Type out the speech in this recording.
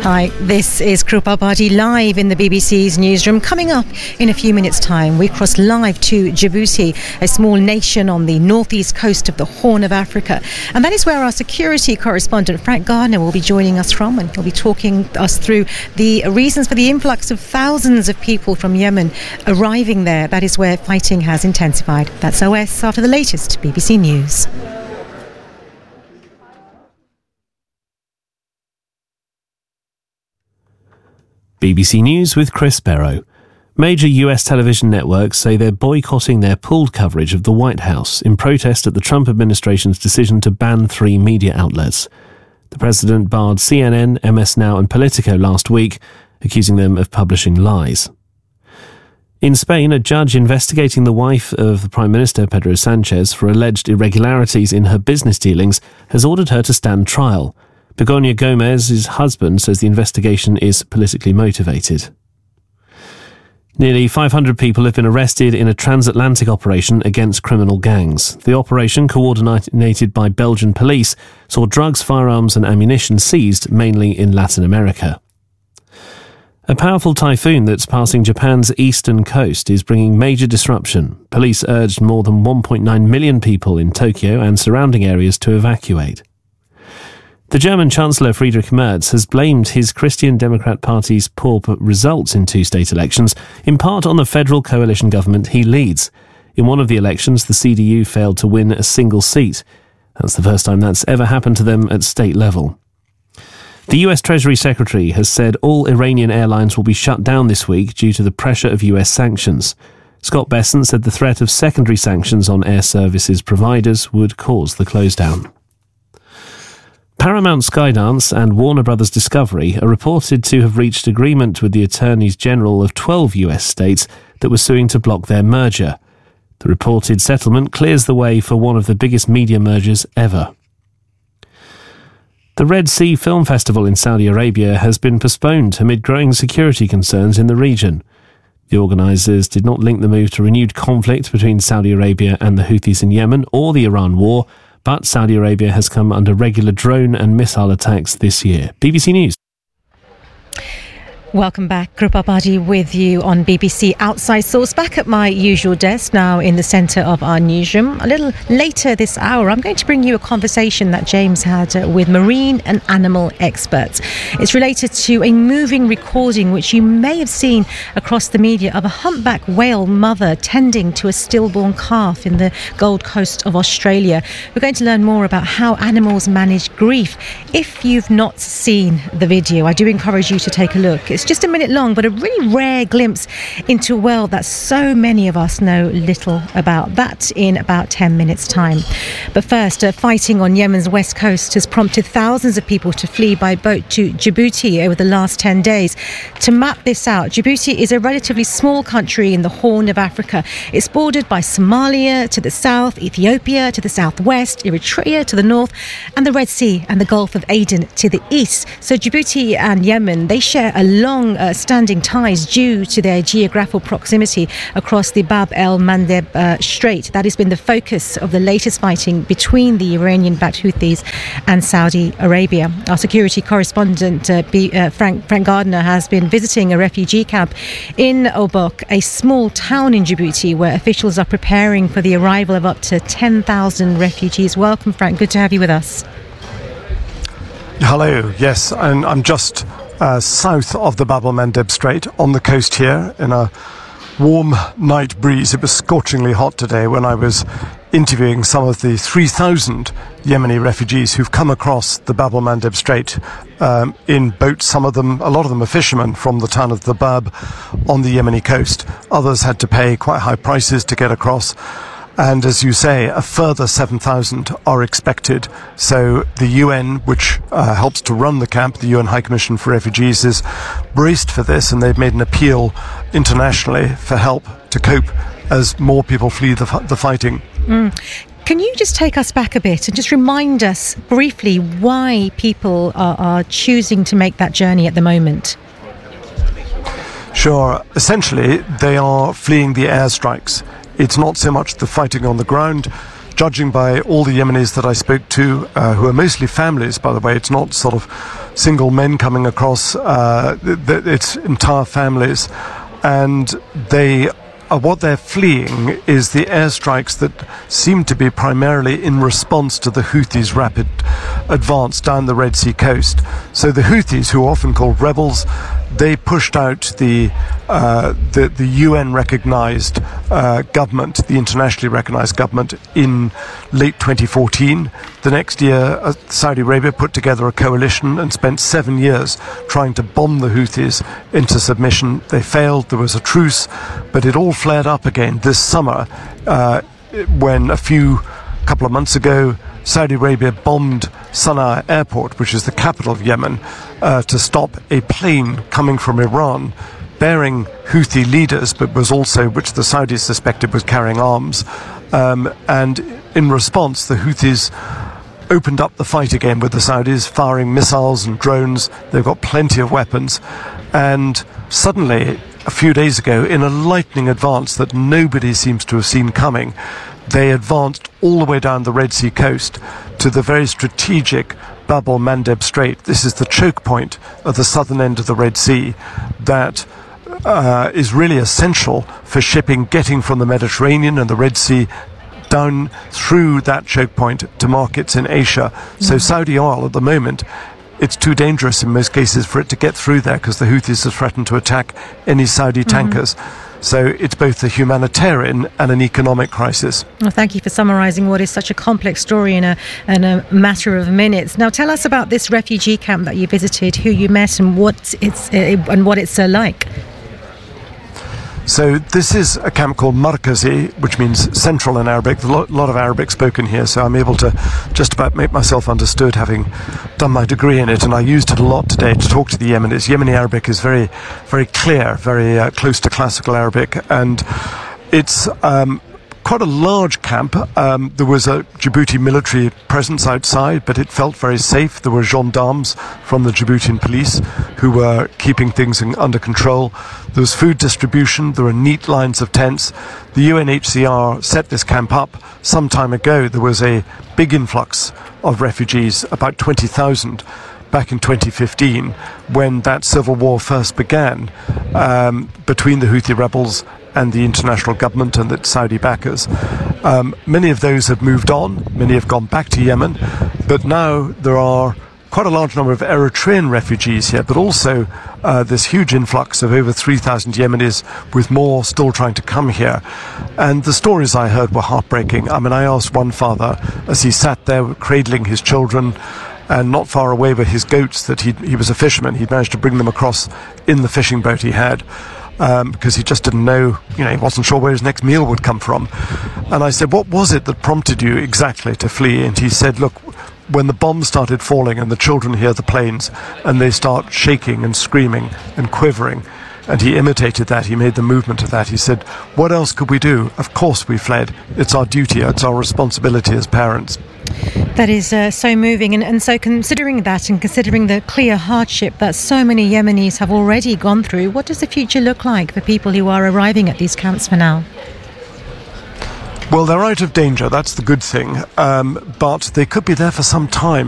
Hi, this is Krupa Bhatti live in the BBC's newsroom. Coming up in a few minutes' time, we cross live to Djibouti, a small nation on the northeast coast of the Horn of Africa. And that is where our security correspondent Frank Gardner will be joining us from, and he'll be talking us through the reasons for the influx of thousands of people from Yemen arriving there. That is where fighting has intensified. That's OS after the latest BBC News. BBC News with Chris Barrow. Major US television networks say they're boycotting their pooled coverage of the White House in protest at the Trump administration's decision to ban 3 media outlets. The president barred CNN, MS Now and Politico last week, accusing them of publishing lies. In Spain, a judge investigating the wife of the Prime Minister, Pedro Sanchez, for alleged irregularities in her business dealings has ordered her to stand trial. Begoña Gómez's husband says the investigation is politically motivated. Nearly 500 people have been arrested in a transatlantic operation against criminal gangs. The operation, coordinated by Belgian police, saw drugs, firearms and ammunition seized, mainly in Latin America. A powerful typhoon that's passing Japan's eastern coast is bringing major disruption. Police urged more than 1.9 million people in Tokyo and surrounding areas to evacuate. The German Chancellor Friedrich Merz has blamed his Christian Democrat Party's poor results in 2 state elections, in part on the federal coalition government he leads. In one of the elections, the CDU failed to win a single seat. That's the first time that's ever happened to them at state level. The US Treasury Secretary has said all Iranian airlines will be shut down this week due to the pressure of US sanctions. Scott Bessent said the threat of secondary sanctions on air services providers would cause the close down. Paramount Skydance and Warner Brothers Discovery are reported to have reached agreement with the attorneys general of 12 US states that were suing to block their merger. The reported settlement clears the way for one of the biggest media mergers ever. The Red Sea Film Festival in Saudi Arabia has been postponed amid growing security concerns in the region. The organisers did not link the move to renewed conflict between Saudi Arabia and the Houthis in Yemen or the Iran war, but Saudi Arabia has come under regular drone and missile attacks this year. BBC News. Welcome back. Krupa Bhatti with you on BBC Outside Source, back at my usual desk now in the centre of our newsroom. A little later this hour, I'm going to bring you a conversation that James had with marine and animal experts. It's related to a moving recording which you may have seen across the media of a humpback whale mother tending to a stillborn calf in the Gold Coast of Australia. We're going to learn more about how animals manage grief. If you've not seen the video, I do encourage you to take a look. It's just a minute long, but a really rare glimpse into a world that so many of us know little about. That in about 10 minutes' time. But first, fighting on Yemen's west coast has prompted thousands of people to flee by boat to Djibouti over the last 10 days. To map this out, Djibouti is a relatively small country in the Horn of Africa. It's bordered by Somalia to the south, Ethiopia to the southwest, Eritrea to the north, and the Red Sea and the Gulf of Aden to the east. So Djibouti and Yemen, they share a long-standing ties due to their geographical proximity across the Bab el-Mandeb Strait. That has been the focus of the latest fighting between the Iranian-backed Houthis and Saudi Arabia. Our security correspondent Frank Gardner has been visiting a refugee camp in Obok, a small town in Djibouti where officials are preparing for the arrival of up to 10,000 refugees. Welcome, Frank. Good to have you with us. Hello. Yes, and I'm just south of the Bab el-Mandeb Strait on the coast here in a warm night breeze. It was scorchingly hot today when I was interviewing some of the 3,000 Yemeni refugees who've come across the Bab el-Mandeb Strait in boats. A lot of them are fishermen from the town of the Bab on the Yemeni coast. Others had to pay quite high prices to get across. And as you say, a further 7,000 are expected. So the UN, which helps to run the camp, the UN High Commission for Refugees, is braced for this, and they've made an appeal internationally for help to cope as more people flee the fighting. Can you just take us back a bit and just remind us briefly why people are choosing to make that journey at the moment? Sure. Essentially, they are fleeing the airstrikes. It's not so much the fighting on the ground. Judging by all the Yemenis that I spoke to, who are mostly families, by the way, it's not sort of single men coming across, its entire families, and what they're fleeing is the airstrikes that seem to be primarily in response to the Houthis' rapid advance down the Red Sea coast. So the Houthis, who are often called rebels, they pushed out the UN-recognized government, the internationally recognized government, in late 2014. The next year, Saudi Arabia put together a coalition and spent 7 years trying to bomb the Houthis into submission. They failed. There was a truce, but it all flared up again this summer when couple of months ago, Saudi Arabia bombed Sana'a airport, which is the capital of Yemen, to stop a plane coming from Iran bearing Houthi leaders, but which the Saudis suspected was carrying arms. And in response, the Houthis opened up the fight again with the Saudis, firing missiles and drones. They've got plenty of weapons. And suddenly, a few days ago, in a lightning advance that nobody seems to have seen coming, they advanced all the way down the Red Sea coast to the very strategic Bab el-Mandeb Strait. This is the choke point at the southern end of the Red Sea that is really essential for shipping getting from the Mediterranean and the Red Sea down through that choke point to markets in Asia. So Saudi oil at the moment, it's too dangerous in most cases for it to get through there because the Houthis have threatened to attack any Saudi tankers. So it's both a humanitarian and an economic crisis. Well, thank you for summarising what is such a complex story in a matter of minutes. Now, tell us about this refugee camp that you visited, who you met, and what it's like. So this is a camp called Markazi, which means central in Arabic. There's a lot of Arabic spoken here, so I'm able to just about make myself understood, having done my degree in it, and I used it a lot today to talk to the Yemenis. Yemeni Arabic is very, very clear, very close to classical Arabic, and it's quite a large camp. There was a Djibouti military presence outside, but it felt very safe. There were gendarmes from the Djiboutian police who were keeping things under control. There was food distribution. There were neat lines of tents. The UNHCR set this camp up some time ago. There was a big influx of refugees, about 20,000, back in 2015, when that civil war first began between the Houthi rebels and the international government and the Saudi backers. Many of those have moved on, many have gone back to Yemen, but now there are quite a large number of Eritrean refugees here, but also this huge influx of over 3,000 Yemenis, with more still trying to come here. And the stories I heard were heartbreaking. I mean, I asked one father, as he sat there cradling his children, and not far away were his goats, that he was a fisherman. He'd managed to bring them across in the fishing boat he had. Because he just didn't know, he wasn't sure where his next meal would come from. And I said, what was it that prompted you exactly to flee? And he said, look, when the bombs started falling and the children hear the planes and they start shaking and screaming and quivering, and he imitated that, he made the movement of that. He said, what else could we do? Of course we fled. It's our duty, it's our responsibility as parents. That is so moving. And so considering that and considering the clear hardship that so many Yemenis have already gone through, what does the future look like for people who are arriving at these camps for now? Well, they're out of danger, that's the good thing, but they could be there for some time.